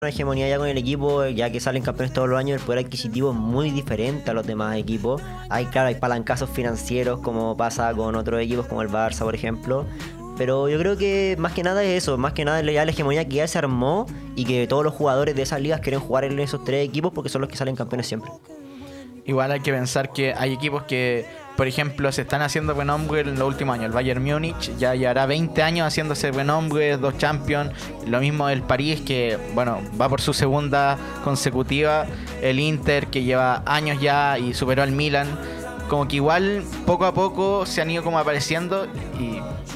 una hegemonía ya con el equipo, ya que salen campeones todos los años, el poder adquisitivo es muy diferente a los demás equipos. Hay palancazos financieros como pasa con otros equipos como el Barça, por ejemplo. Pero yo creo que más que nada es eso, más que nada ya la hegemonía que ya se armó y que todos los jugadores de esas ligas quieren jugar en esos tres equipos porque son los que salen campeones siempre. Igual hay que pensar que hay equipos que, por ejemplo, se están haciendo buen hombre en los últimos años. El Bayern Múnich ya llevará 20 años haciéndose buen hombre, 2 Champions. Lo mismo el París, que bueno, va por su segunda consecutiva. El Inter, que lleva años ya y superó al Milan. Como que igual poco a poco se han ido como apareciendo y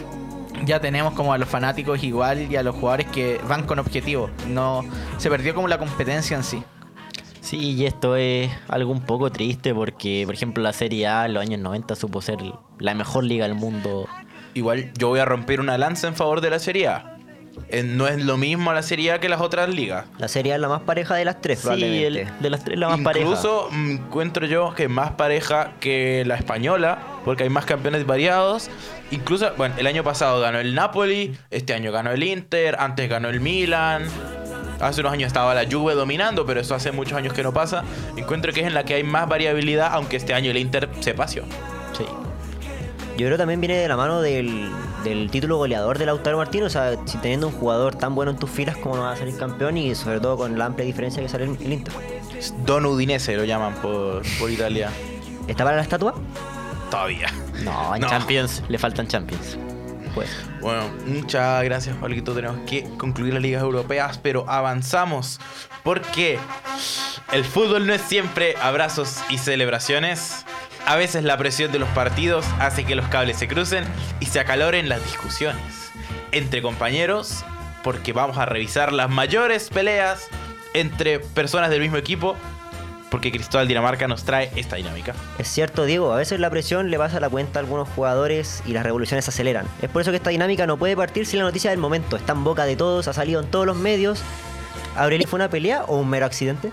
ya tenemos como a los fanáticos igual y a los jugadores que van con objetivos. No se perdió como la competencia en sí. Sí, y esto es algo un poco triste porque, por ejemplo, la Serie A en los años 90 supo ser la mejor liga del mundo. Igual yo voy a romper una lanza en favor de la Serie A. No es lo mismo la Serie A que las otras ligas. La Serie A es la más pareja de las tres, Sí, probablemente. de las tres la más pareja. Incluso encuentro yo que es más pareja que la española, porque hay más campeones variados. Incluso, bueno, el año pasado ganó el Napoli, este año ganó el Inter, antes ganó el Milan. Hace unos años estaba la Juve dominando, pero eso hace muchos años que no pasa. Encuentro que es en la que hay más variabilidad, aunque este año el Inter se paseó. Sí. Yo creo que también viene de la mano del título goleador de Lautaro Martínez. O sea, si teniendo un jugador tan bueno en tus filas, como no va a salir campeón, y sobre todo con la amplia diferencia que sale el Inter. Don Udinese lo llaman por Italia. ¿Está para la estatua? Todavía. No, en No. Champions le faltan Champions. Pues. Bueno, muchas gracias, Pablito. Tenemos que concluir las ligas europeas, pero avanzamos porque el fútbol no es siempre abrazos y celebraciones. A veces la presión de los partidos hace que los cables se crucen y se acaloren las discusiones entre compañeros, porque vamos a revisar las mayores peleas entre personas del mismo equipo, porque Cristóbal Dinamarca nos trae esta dinámica. Es cierto, Diego, a veces la presión le pasa la cuenta a algunos jugadores y las revoluciones se aceleran. Es por eso que esta dinámica no puede partir sin la noticia del momento. Está en boca de todos, ha salido en todos los medios. ¿Aurelio fue una pelea o un mero accidente?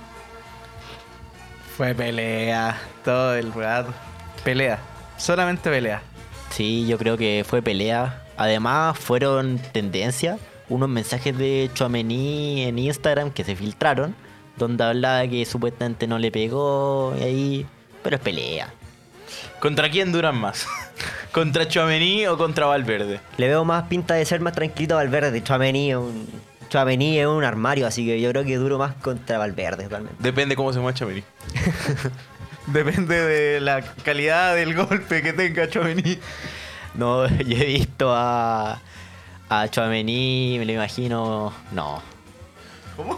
Fue pelea, todo el rato. Pelea, solamente pelea. Sí, yo creo que fue pelea. Además, fueron tendencia unos mensajes de Tchouaméni en Instagram que se filtraron, donde hablaba que supuestamente no le pegó y ahí, pero es pelea. ¿Contra quién duran más? ¿Contra Tchouaméni o contra Valverde? Le veo más pinta de ser más tranquilito a Valverde. Tchouaméni es un armario, así que yo creo que duro más contra Valverde totalmente. Depende cómo se mueva Tchouaméni. Depende de la calidad del golpe que tenga Tchouaméni. No, yo he visto a Tchouaméni, me lo imagino. No. ¿Cómo?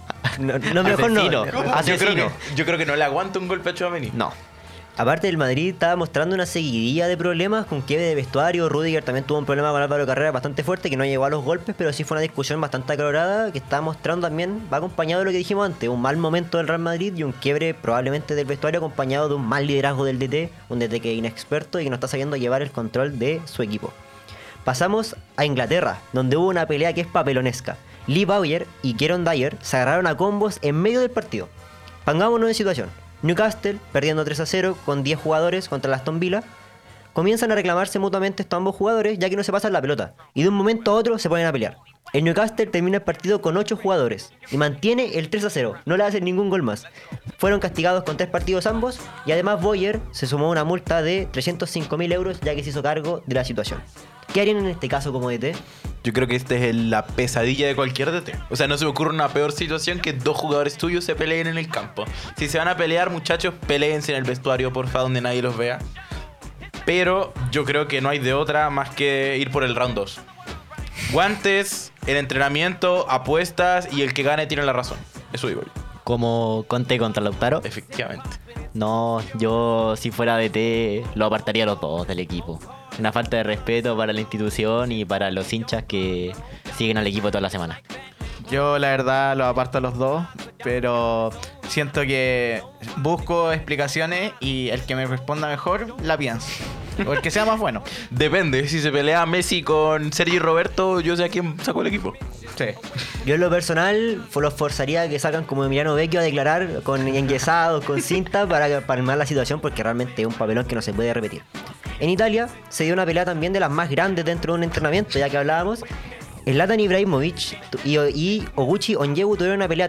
No, mejor Asesino. no. ¿Cómo? Asesino. Yo creo que no le aguanta un golpe a Tchouaméni. No. Aparte, el Madrid estaba mostrando una seguidilla de problemas con quiebre de vestuario. Rudiger también tuvo un problema con Álvaro Carrera bastante fuerte, que no llegó a los golpes, pero sí fue una discusión bastante acalorada, que está mostrando también, va acompañado de lo que dijimos antes, un mal momento del Real Madrid y un quiebre probablemente del vestuario, acompañado de un mal liderazgo del DT, un DT que es inexperto y que no está sabiendo llevar el control de su equipo. Pasamos a Inglaterra, donde hubo una pelea que es papelonesca. Lee Bowyer y Kieron Dyer se agarraron a combos en medio del partido. Pongámonos en situación. Newcastle, perdiendo 3-0 con 10 jugadores contra el Aston Villa, comienzan a reclamarse mutuamente estos ambos jugadores, ya que no se pasan la pelota, y de un momento a otro se ponen a pelear. El Newcastle termina el partido con 8 jugadores y mantiene el 3-0, no le hacen ningún gol más. Fueron castigados con 3 partidos ambos, y además Bowyer se sumó una multa de 305.000 euros, ya que se hizo cargo de la situación. ¿Qué harían en este caso como DT? Yo creo que esta es la pesadilla de cualquier DT. O sea, no se me ocurre una peor situación que 2 jugadores tuyos se peleen en el campo. Si se van a pelear, muchachos, peleense en el vestuario, porfa, donde nadie los vea. Pero yo creo que no hay de otra más que ir por el round 2. Guantes, el entrenamiento, apuestas y el que gane tiene la razón. Eso digo yo. Como Conte contra Lautaro. Efectivamente. No, yo si fuera DT lo apartaría a los dos del equipo. Una falta de respeto para la institución y para los hinchas que siguen al equipo toda la semana. Yo la verdad los aparto a los dos, pero siento que busco explicaciones y el que me responda mejor la pienso. O el que sea más bueno. Depende, si se pelea Messi con Sergi Roberto, yo sé a quién sacó el equipo. Sí. Yo en lo personal los forzaría a que salgan como Emiliano Vecchio a declarar con enyesados, con cinta para palmar la situación, porque realmente es un papelón que no se puede repetir. En Italia se dio una pelea también de las más grandes dentro de un entrenamiento, ya que hablábamos. Zlatan Ibrahimovic y Oguchi Onyewu tuvieron una pelea